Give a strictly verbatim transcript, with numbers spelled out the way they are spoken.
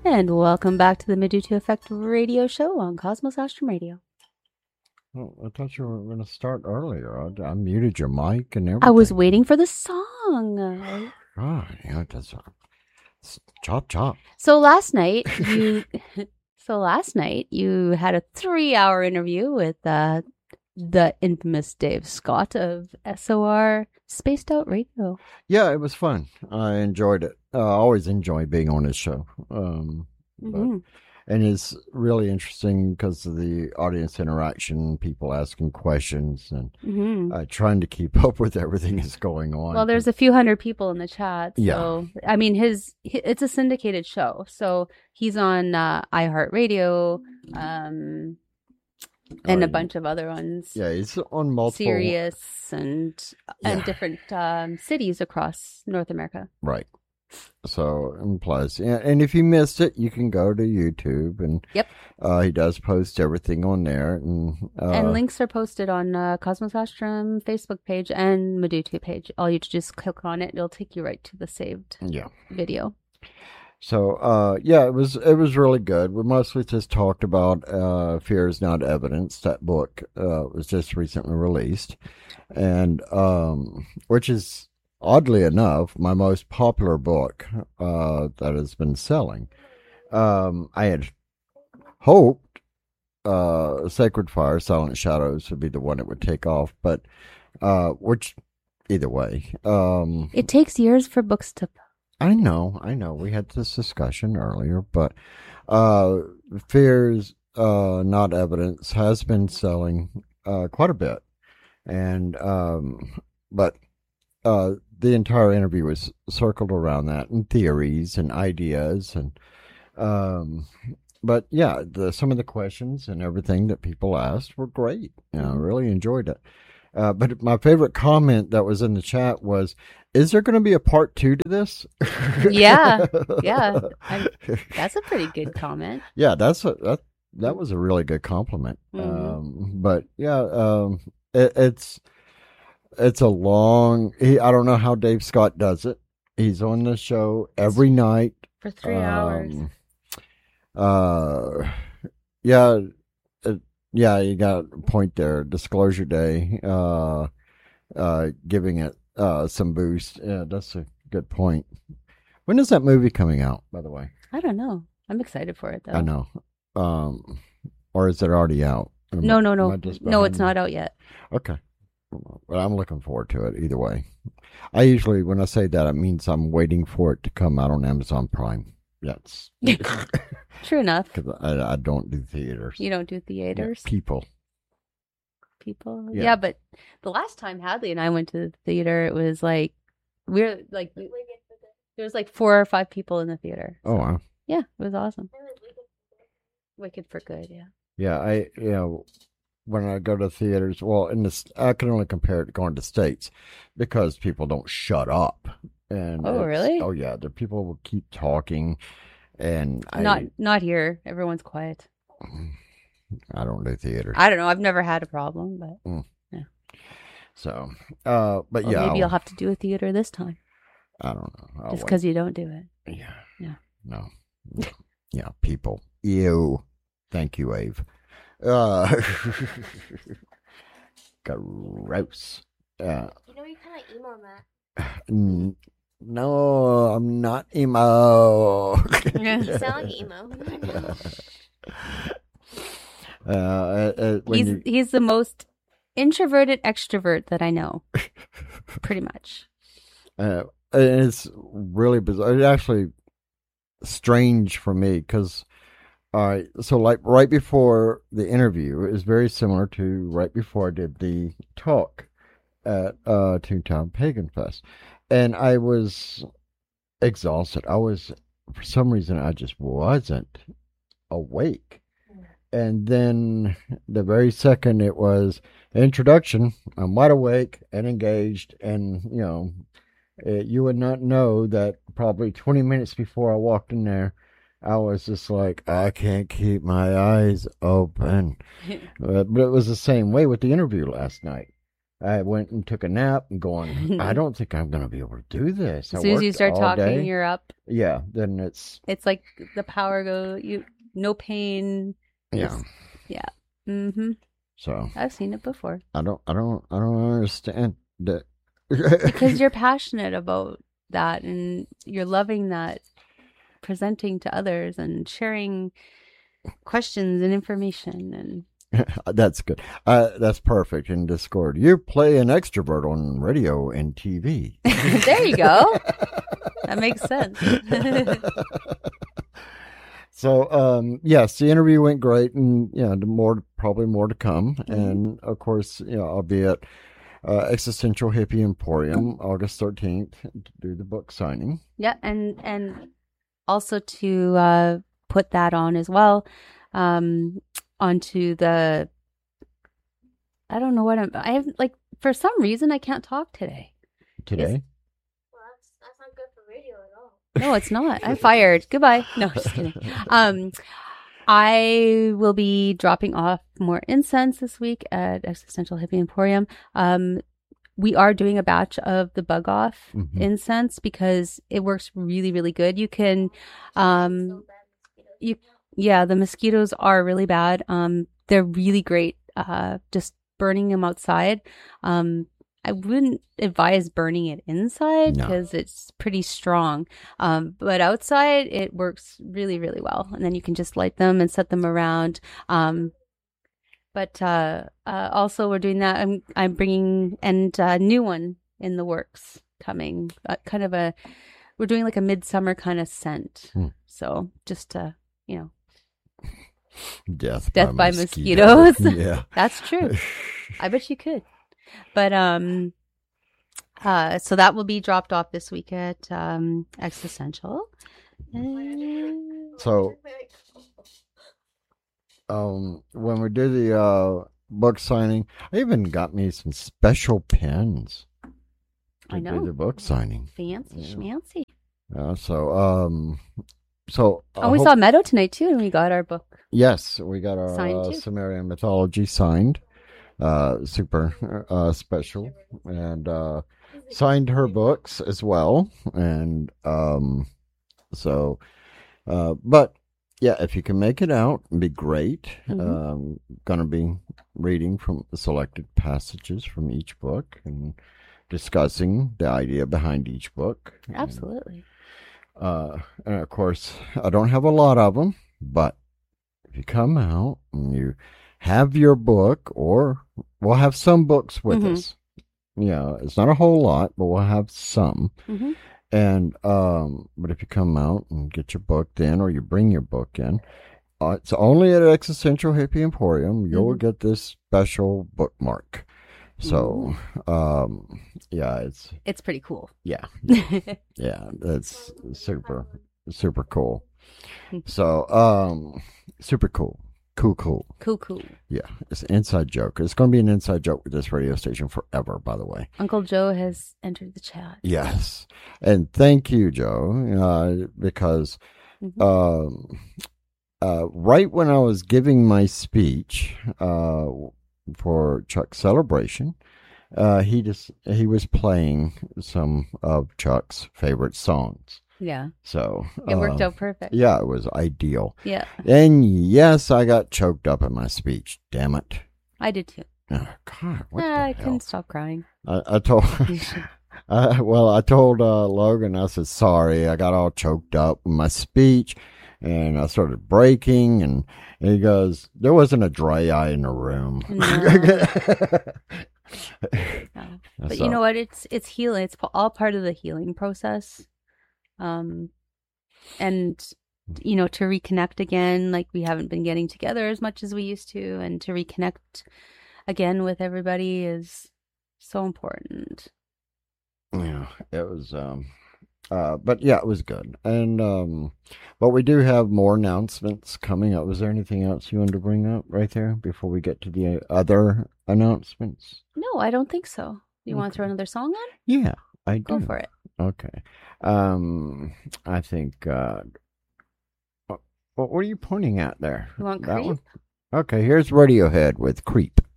And welcome back to the Meduto Effect radio show on Cosmos Astrum Radio. Oh, I thought you were going to start earlier. I, I muted your mic and everything. I was waiting for the song. God, yeah, that's uh, chop chop. So last night you, so last night you had a three-hour interview with uh, the infamous Dave Scott of S O R Spaced Out Radio. Yeah, it was fun. I enjoyed it. Uh, I always enjoy being on his show. Um, Mm-hmm. but, and it's really interesting because of the audience interaction, people asking questions, and Mm-hmm. uh, trying to keep up with everything that's going on. Well, there's a few hundred people in the chat. So, Yeah. I mean, his it's a syndicated show. So he's on uh, iHeartRadio um, and Oh, a bunch of other ones. Yeah, he's on multiple. Sirius and and Yeah. different um, cities across North America. Right. So, and plus, yeah, and if you missed it, you can go to YouTube, and Yep. uh, he does post everything on there, and uh, And links are posted on uh, Cosmos Astrum Facebook page and Meduto page. All you have to just click on it; it'll take you right to the saved yeah. video. So, uh, yeah, it was it was really good. We mostly just talked about uh, "Fear Is Not Evidence." That book uh, was just recently released, and um, which is, oddly enough, my most popular book uh, that has been selling. Um, I had hoped uh, Sacred Fire, Silent Shadows would be the one that would take off, but uh, which, either way. Um, It takes years for books to. I know, I know. We had this discussion earlier, but uh, Fears uh, Not Evidence has been selling uh, quite a bit. And, um, but uh, the entire interview was circled around that and theories and ideas. And, um, but yeah, the, some of the questions and everything that people asked were great. You know, I really enjoyed it. Uh, but my favorite comment that was in the chat was, is there going to be a part two to this? Yeah, yeah. I'm, that's a pretty good comment. Yeah, that's a, that, that was a really good compliment. Mhm. Um, but yeah, um, it, it's, it's a long, he, I don't know how Dave Scott does it. He's on the show every night. For three hours. Um, uh, yeah, it, yeah, you got a point there. Disclosure Day, uh, uh, giving it uh, some boost. Yeah, that's a good point. When is that movie coming out, by the way? I don't know. I'm excited for it though. I know. Um, or is it already out? Am No, I- no, am no. I just No, it's behind? not out yet. Okay. Well, I'm looking forward to it either way. I usually, when I say that, it means I'm waiting for it to come out on Amazon Prime. That's True enough. because I, I don't do theaters. You don't do Yeah, theaters. people. People. Yeah. Yeah. but the last time Hadley and I went to the theater, it was like we were like we- there was like four or five people in the theater. Oh, wow. Yeah, it was awesome. Wicked for Good, yeah. Yeah, I you know when I go to theaters, well, in this I can only compare it to going to states because people don't shut up. And Oh, it's- really? Oh, yeah. The people will keep talking, and I Not not here. Everyone's quiet. I don't do theater, I don't know. I've never had a problem, but so uh, but well, yeah, maybe I'll- I'll have to do a theater this time, I don't know. I'll just wait. because you don't do it. Yeah. Yeah. No. No. Yeah. People. Ew. Thank you, Ave. Uh, gross. Uh, You know, you're kind of emo, Matt. n- no, I'm not emo. You sound like emo. uh, uh, uh, when He's you, he's the most introverted extrovert that I know, pretty much. uh, it's really bizarre. It's actually strange for me because, all right, so like right before the interview is very similar to right before I did the talk at uh, Toontown Pagan Fest, and I was exhausted. I was, for some reason, I just wasn't awake. And then the very second it was introduction, I'm wide awake and engaged, and you know, uh, you would not know that probably twenty minutes before I walked in there, I was just like, I can't keep my eyes open. Uh, but it was the same way with the interview last night. I went and took a nap and going, I don't think I'm going to be able to do this. As I soon as you worked start all talking, day. you're up. Yeah, then it's, It's like the power go. You no pain. yeah. Just- yeah. Mm-hmm. So I've seen it before. I don't, I don't, I don't understand that. Because you're passionate about that and you're loving that, presenting to others and sharing questions and information and That's good. Uh, that's perfect in Discord. You play an extrovert on radio and T V. there you go. That makes sense. So, um, yes, the interview went great, and yeah, the more probably more to come. Mm-hmm. And of course, you know, I'll be at uh, Existential Hippie Emporium August thirteenth to do the book signing. Yeah, and and also to uh, put that on as well, um, onto the. I don't know what I'm. I have like for some reason I can't talk today. Today. Well, that's, that's not good for radio at all. No, it's not. I'm fired. Goodbye. No, just kidding. Um, I will be dropping off more incense this week at Existential Hippie Emporium. Um, we are doing a batch of the bug off Mhm. incense because it works really, really good. You can, um, So bad mosquitoes. you, yeah, the mosquitoes are really bad. Um, they're really great. Uh, just burning them outside. Um, I wouldn't advise burning it inside No. because it's pretty strong. Um, but outside, it works really, really well. And then you can just light them and set them around. Um, but uh, uh, also, we're doing that. I'm I'm bringing and a new one in the works coming. Uh, kind of a we're doing like a midsummer kind of scent. Hmm. So just to you know, Death, Death by mosquito. mosquitoes. Yeah. that's true. I bet you could. But um uh so that will be dropped off this week at um Existential. And- So, um, when we did the uh, book signing, I even got me some special pens to I do know. the book signing. Fancy Yeah. schmancy. Uh, so, um, so I Oh, we hope- saw Meadow tonight too, and we got our book. Yes, we got our Signed uh, too. Sumerian mythology signed. Uh, super uh, special, and uh, signed her books as well. And um, so, uh, but yeah, if you can make it out, it'd be great. Mhm. Um, gonna be reading from selected passages from each book and discussing the idea behind each book. And, Absolutely. uh, and of course, I don't have a lot of them, but if you come out and you have your book, or we'll have some books with Mhm. us. Yeah, it's not a whole lot, but we'll have some. hmm And um, but if you come out and get your book then, or you bring your book in, uh, it's only at Existential Hippie Emporium. You'll Mhm. get this special bookmark. So, um, yeah, it's It's pretty cool. yeah, yeah, that's super, super cool. So, um, super cool, cool, cool. Cool, cool. Yeah, it's an inside joke. It's going to be an inside joke with this radio station forever, by the way. Uncle Joe has entered the chat. Yes, and thank you, Joe, uh, because Mhm. um, uh, right when I was giving my speech uh, for Chuck's celebration, uh, he just he was playing some of Chuck's favorite songs. Yeah, So it worked uh, out perfect. Yeah, it was ideal. Yeah, And yes, I got choked up in my speech. Damn it! I did too. Oh, God, what Ah, the I hell? couldn't stop crying. I, I told, uh, well, I told uh, Logan. I said, "Sorry, I got all choked up with my speech, and I started breaking." And, and he goes, "There wasn't a dry eye in the room." No. But So, you know what? It's it's healing. It's p- all part of the healing process. Um, and you know, to reconnect again, like we haven't been getting together as much as we used to, and to reconnect again with everybody is so important. Yeah, it was. Um, uh, but yeah, it was good. And um, but we do have more announcements coming up. Was there anything else you wanted to bring up right there before we get to the other announcements? No, I don't think so. You want to Okay. throw another song on? Yeah, I do. Go for it. Okay. Um, I think. Uh, what, what are you pointing at there? You want That Creep? one? Okay, here's Radiohead with Creep.